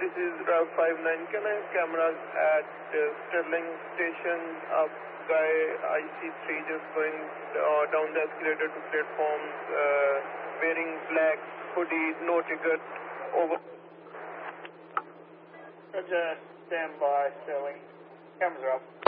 this is RAV59. Can I have cameras at Sterling Station? A guy I see three just going down the escalator to platforms, wearing black hoodie, no ticket, over. Roger, stand by, Sterling. Cameras are up.